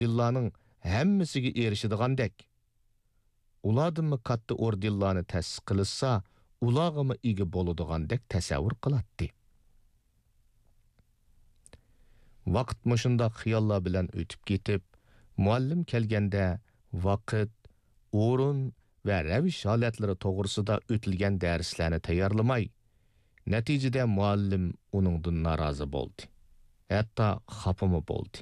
ordenlarning hammasiga erishadigan-dek. Ulardimi katta ordenlarni ta'sis qilsa, ularga ega bo'ladigan-dek tasavvur qiladi. Vaqt mushundaq xiyollar bilan o'tib ketib, muallim kelganda vaqt, o'rin va ravish holatlari to'g'risida o'tilgan darslarni tayyorlamay, natijada muallim uningdan norozi bo'ldi. Hatto xafami bo'ldi.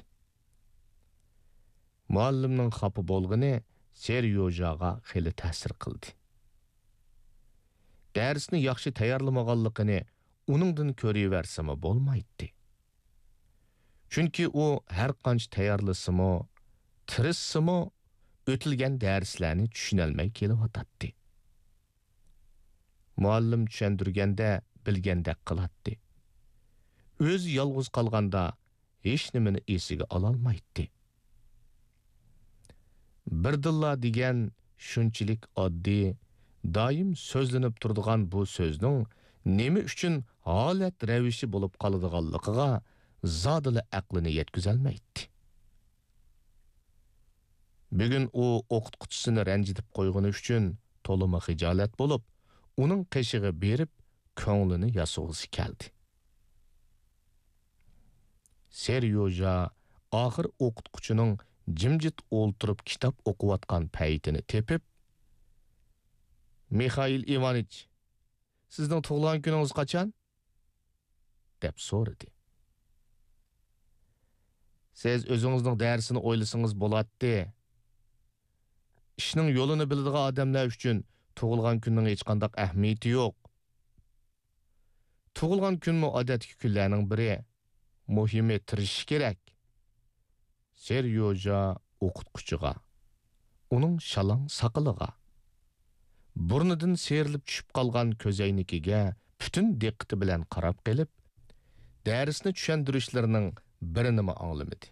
Muallimning xafa bo'lgani Seryojaga xili ta'sir qildi. Darsni yaxshi tayyorlamaganligini uningdan ko'raversami bo'lmaydi. Chunki u har qancha tayyorlasimi, tirissimi, o'tilgan darslarni tushunolmay kelyotdi. Muallim tushundirganda bilgandek qiladi. O'zi yolg'iz qolganda hech nimani esiga ololmaydi. Birdilla degan shunchalik oddiy, doim so'zlanib turadigan bu so'zning nima uchun holat ravishi bo'lib qoladiganligiga zodila aqlini yetkazolmaydi. Bugun u o'qituvchisini ranjitib qo'ygani uchun to'lima xijolat bo'lib, uning qishig'i berib, ko'nglini yasug'isi keldi. Seryoja oxir o'qituvchining jimjit o'ltirib kitob o'qiyotgan paytini tepib, "Mikhail Ivanich, sizning tug'ilgan kuningiz qachon?" deb so'radi. "Siz o'zingizning darsini o'ylasangiz bo'ladi. Ishning yo'lini biladigan odamlar uchun tug'ilgan kunning hech qanday ahamiyati yo'q. Tug'ilgan kunmi odatdagi kunlarning biri. Muhimi tirishish kerak." Seryoja o'qituvchiga, uning shalang saqiliga, burnidan serilib tushib qolgan ko'zoynikiga butun diqqati bilan qarab qelib, darsni tushuntirishlarining birini anglamadi.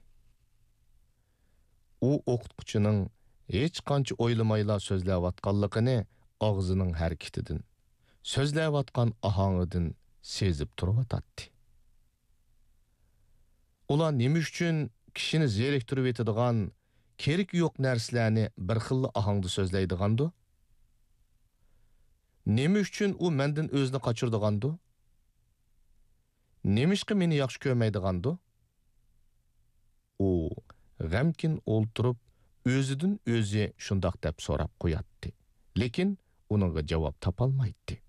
U o'qituvchining hech qancha o'ylamayla so'zlayotganligini og'zining harakatidan, so'zlayotgan ohangidan sezib turibdi. Ular nima uchun kishini zeriktirib etadigan, kerak yo'q narsalarni bir xil ohangda so'zlaydigandu? Nima uchun u mendan o'zini qochirdigandu? Nemishqa meni yaxshi ko'rmaydigandu? U g'amkin o'ltirib, o'zidan o'zi shundoq deb so'rab qo'yatdi. Lekin uningga javob topolmaydi.